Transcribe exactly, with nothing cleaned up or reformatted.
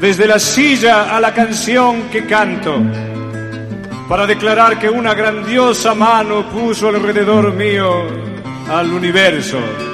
desde la silla a la canción que canto, para declarar que una grandiosa mano puso alrededor mío al universo.